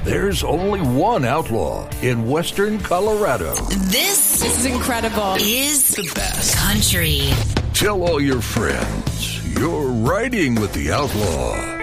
There's only one outlaw in Western Colorado. This is incredible. Is the best country. Tell all your friends you're riding with the outlaw.